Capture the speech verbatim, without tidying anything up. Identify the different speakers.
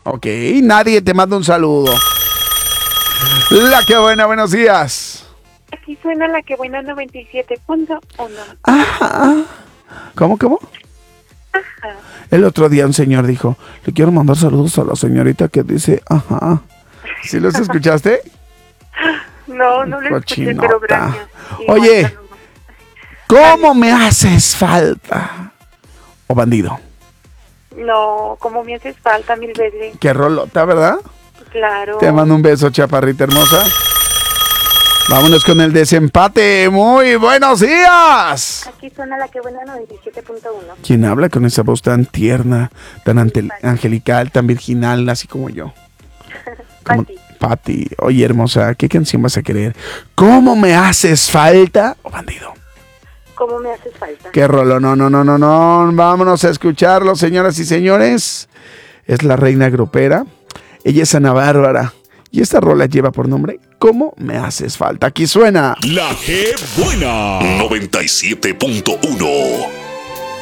Speaker 1: Ok, nadie te manda un saludo. La que buena, buenos días.
Speaker 2: Aquí suena la que buena noventa y siete punto uno.
Speaker 1: Ajá. ¿Cómo, cómo?
Speaker 2: Ajá.
Speaker 1: El otro día un señor dijo, le quiero mandar saludos a la señorita que dice, ajá. ¿Sí los escuchaste?
Speaker 2: No, no lo escuché,
Speaker 1: Cochinota.
Speaker 2: pero gracias.
Speaker 1: Oye,
Speaker 2: Igual, saludos.
Speaker 1: ¿cómo me haces falta? ¿O bandido?
Speaker 2: No, como me haces falta mil veces.
Speaker 1: Qué rolota, ¿verdad?
Speaker 2: Claro.
Speaker 1: Te mando un beso, chaparrita hermosa. Vámonos con el desempate. Muy buenos días.
Speaker 2: Aquí suena la que buena noventa y siete punto uno.
Speaker 1: ¿Quién habla con esa voz tan tierna, tan ante- angelical, tan virginal, así como yo? Como-
Speaker 2: Pati.
Speaker 1: Pati. Oye, hermosa, ¿qué canción vas a querer? ¿Cómo me haces falta? ¿O bandido?
Speaker 2: ¿Cómo me haces falta?
Speaker 1: Qué rolo, no, no, no, no, no. Vámonos a escucharlo, señoras y señores. Es la reina grupera. Ella es Ana Bárbara. Y esta rola lleva por nombre ¿Cómo me haces falta? Aquí suena
Speaker 3: La que buena noventa y siete punto uno.